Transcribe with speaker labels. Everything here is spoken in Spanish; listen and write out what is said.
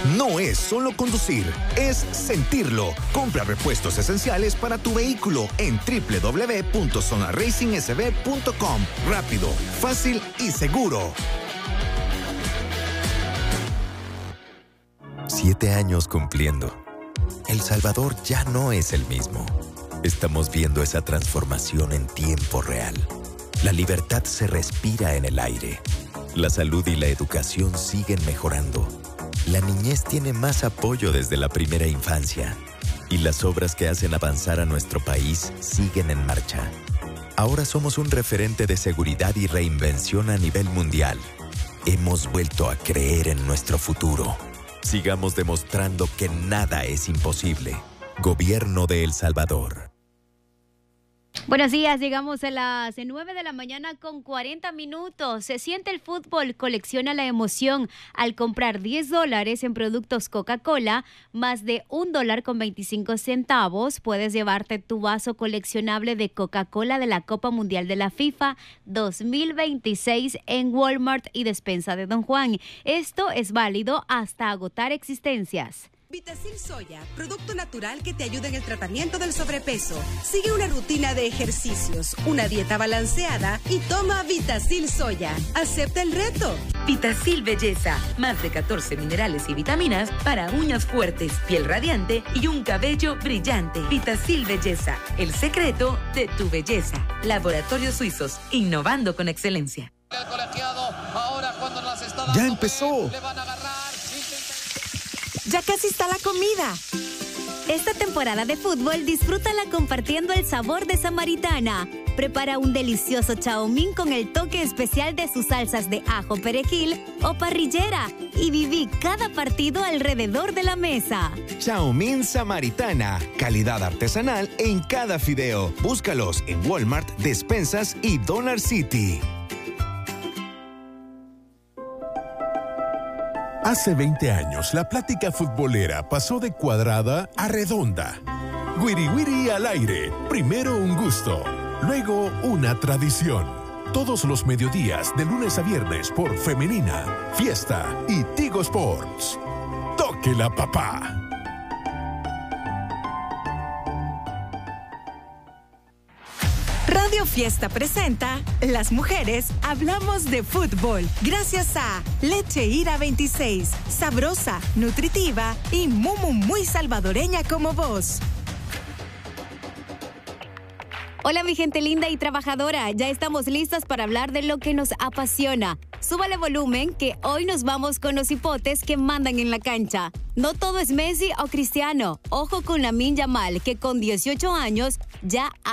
Speaker 1: No es solo conducir, es sentirlo. Compra repuestos esenciales para tu vehículo en www.zonaracingsb.com. Rápido, fácil y seguro.
Speaker 2: 7 años cumpliendo. El Salvador ya no es el mismo. Estamos viendo esa transformación en tiempo real. La libertad se respira en el aire. La salud y la educación siguen mejorando. La niñez tiene más apoyo desde la primera infancia. Y las obras que hacen avanzar a nuestro país siguen en marcha. Ahora somos un referente de seguridad y reinvención a nivel mundial. Hemos vuelto a creer en nuestro futuro. Sigamos demostrando que nada es imposible. Gobierno de El Salvador.
Speaker 3: Buenos días, llegamos a las 9 de la mañana con 40 minutos. Se siente el fútbol, colecciona la emoción. Al comprar $10 en productos Coca-Cola, más de $1.25, puedes llevarte tu vaso coleccionable de Coca-Cola de la Copa Mundial de la FIFA 2026 en Walmart y Despensa de Don Juan. Esto es válido hasta agotar existencias.
Speaker 4: Vitacil Soya, producto natural que te ayuda en el tratamiento del sobrepeso. Sigue una rutina de ejercicios, una dieta balanceada y toma Vitacil Soya. Acepta el reto.
Speaker 5: Vitacil Belleza, más de 14 minerales y vitaminas para uñas fuertes, piel radiante y un cabello brillante. Vitacil Belleza, el secreto de tu belleza. Laboratorios Suizos, innovando con excelencia.
Speaker 1: ¡Ya empezó!
Speaker 6: Ya casi está la comida.
Speaker 3: Esta temporada de fútbol disfrútala compartiendo el sabor de Samaritana. Prepara un delicioso chaomín con el toque especial de sus salsas de ajo, perejil o parrillera y viví cada partido alrededor de la mesa.
Speaker 1: Chaomín Samaritana, calidad artesanal en cada fideo. Búscalos en Walmart, Despensas y Dollar City.
Speaker 7: Hace 20 años, la plática futbolera pasó de cuadrada a redonda. Wiri Wiri al aire. Primero un gusto, luego una tradición. Todos los mediodías, de lunes a viernes, por Femenina, Fiesta y Tigo Sports. ¡Tóquela, papá!
Speaker 6: Radio Fiesta presenta Las Mujeres Hablamos de Fútbol. Gracias a Leche Ira 26, sabrosa, nutritiva y muy salvadoreña como vos.
Speaker 3: Hola mi gente linda y trabajadora, ya estamos listas para hablar de lo que nos apasiona. Súbale volumen que hoy nos vamos con los hipotes que mandan en la cancha. No todo es Messi o Cristiano. Ojo con Lamine Yamal, que con 18 años ya